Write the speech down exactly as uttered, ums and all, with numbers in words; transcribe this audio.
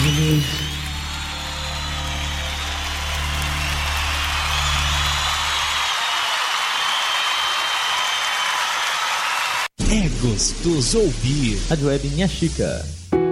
Jesus. É gostoso ouvir. Rádio Web Minha Chica.